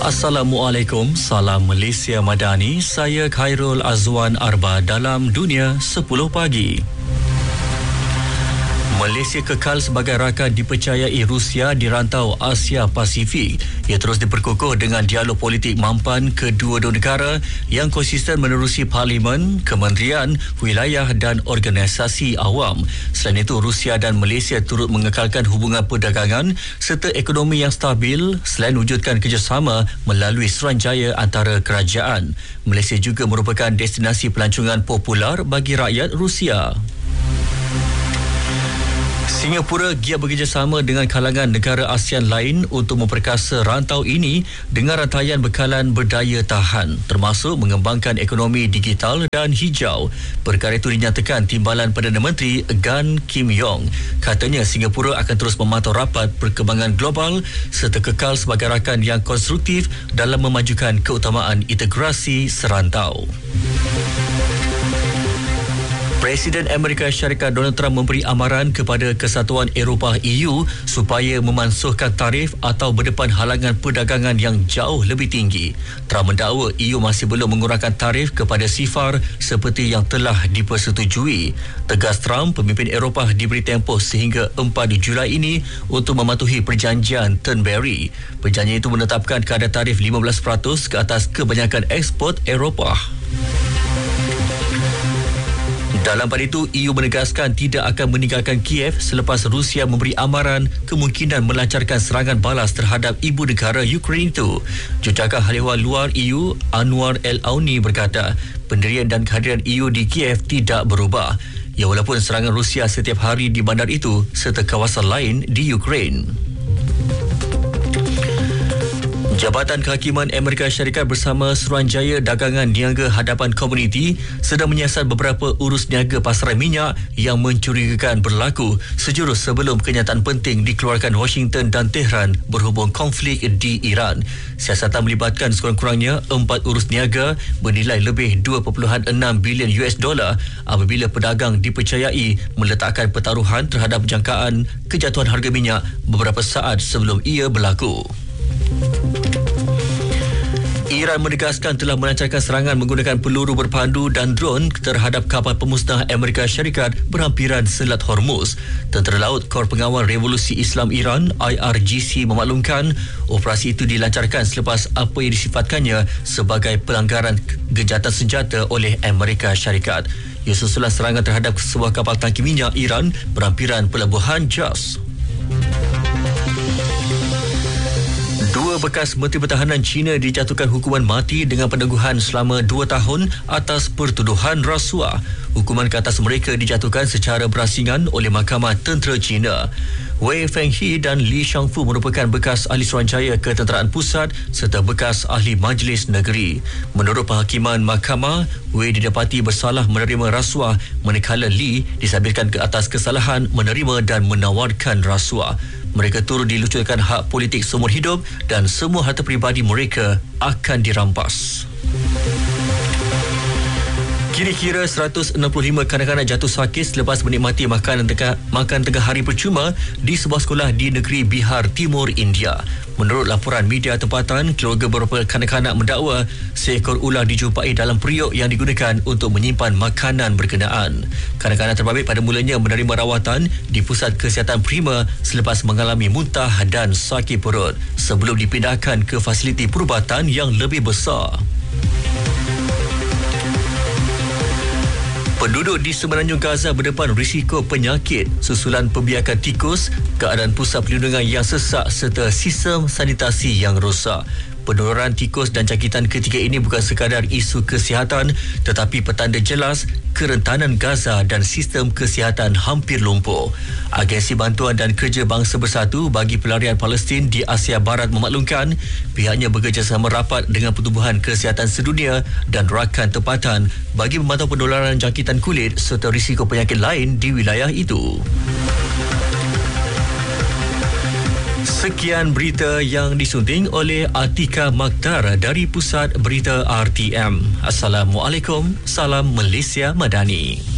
Assalamualaikum, salam Malaysia Madani. Saya Khairul Azwan Arba dalam Dunia 10 Pagi. Malaysia kekal sebagai rakan dipercayai Rusia di rantau Asia Pasifik. Ia terus diperkukuh dengan dialog politik mampan kedua-dua negara yang konsisten menerusi parlimen, kementerian, wilayah dan organisasi awam. Selain itu, Rusia dan Malaysia turut mengekalkan hubungan perdagangan serta ekonomi yang stabil selain wujudkan kerjasama melalui Suruhanjaya antara kerajaan. Malaysia juga merupakan destinasi pelancongan popular bagi rakyat Rusia. Singapura giat bekerjasama dengan kalangan negara ASEAN lain untuk memperkasa rantau ini dengan rantaian bekalan berdaya tahan, termasuk mengembangkan ekonomi digital dan hijau. Perkara itu dinyatakan Timbalan Perdana Menteri Gan Kim Yong. Katanya Singapura akan terus memantau rapat perkembangan global serta kekal sebagai rakan yang konstruktif dalam memajukan keutamaan integrasi serantau. Presiden Amerika Syarikat Donald Trump memberi amaran kepada Kesatuan Eropah EU supaya memansuhkan tarif atau berdepan halangan perdagangan yang jauh lebih tinggi. Trump mendakwa EU masih belum mengurangkan tarif kepada sifar seperti yang telah dipersetujui. Tegas Trump, pemimpin Eropah diberi tempoh sehingga 4 Julai ini untuk mematuhi perjanjian Turnberry. Perjanjian itu menetapkan kadar tarif 15% ke atas kebanyakan ekspor Eropah. Dalam pada itu, EU menegaskan tidak akan meninggalkan Kiev selepas Rusia memberi amaran kemungkinan melancarkan serangan balas terhadap ibu negara Ukraine itu. Jujaka Hal Ehwal Luar EU, Anwar El-Auni berkata, pendirian dan kehadiran EU di Kiev tidak berubah. Ya, walaupun serangan Rusia setiap hari di bandar itu serta kawasan lain di Ukraine. Jabatan Kehakiman Amerika Syarikat bersama Suruhanjaya Dagangan Niaga Hadapan Komuniti sedang menyiasat beberapa urus niaga pasaran minyak yang mencurigakan berlaku sejurus sebelum kenyataan penting dikeluarkan Washington dan Tehran berhubung konflik di Iran. Siasatan melibatkan sekurang-kurangnya 4 urus niaga bernilai lebih 2.6 bilion US dolar apabila pedagang dipercayai meletakkan pertaruhan terhadap jangkaan kejatuhan harga minyak beberapa saat sebelum ia berlaku. Iran menegaskan telah melancarkan serangan menggunakan peluru berpandu dan drone terhadap kapal pemusnah Amerika Syarikat berhampiran Selat Hormuz. Tentera Laut Kor Pengawal Revolusi Islam Iran IRGC memaklumkan operasi itu dilancarkan selepas apa yang disifatkannya sebagai pelanggaran gejatan senjata oleh Amerika Syarikat. Ia susulan serangan terhadap sebuah kapal tangki minyak Iran berhampiran Pelabuhan Jas. Dua bekas Menteri Pertahanan China dijatuhkan hukuman mati dengan penangguhan selama 2 tahun atas pertuduhan rasuah. Hukuman ke atas mereka dijatuhkan secara berasingan oleh Mahkamah Tentera China. Wei Fenghe dan Li Shangfu merupakan bekas ahli Suruhanjaya Ketenteraan Pusat serta bekas ahli Majlis Negeri. Menurut penghakiman mahkamah, Wei didapati bersalah menerima rasuah manakala Li disabitkan ke atas kesalahan menerima dan menawarkan rasuah. Mereka turut dilucurkan hak politik seumur hidup dan semua harta peribadi mereka akan dirampas. Kira-kira 165 kanak-kanak jatuh sakit selepas menikmati makan tengah hari percuma di sebuah sekolah di negeri Bihar Timur, India. Menurut laporan media tempatan, keluarga beberapa kanak-kanak mendakwa seekor ular dijumpai dalam periuk yang digunakan untuk menyimpan makanan berkenaan. Kanak-kanak terbabit pada mulanya menerima rawatan di Pusat Kesihatan Prima selepas mengalami muntah dan sakit perut sebelum dipindahkan ke fasiliti perubatan yang lebih besar. Penduduk di Semenanjung Gaza berdepan risiko penyakit susulan pembiakan tikus, keadaan pusat perlindungan yang sesak serta sistem sanitasi yang rosak. Penularan tikus dan jangkitan ketiga ini bukan sekadar isu kesihatan tetapi petanda jelas kerentanan Gaza dan sistem kesihatan hampir lumpuh. Agensi Bantuan dan Kerja Bangsa Bersatu bagi Pelarian Palestin di Asia Barat memaklumkan pihaknya bekerjasama rapat dengan Pertubuhan Kesihatan Sedunia dan rakan tempatan bagi memantau penularan jangkitan kulit serta risiko penyakit lain di wilayah itu. Sekian berita yang disunting oleh Atika Maktar dari Pusat Berita RTM. Assalamualaikum, salam Malaysia Madani.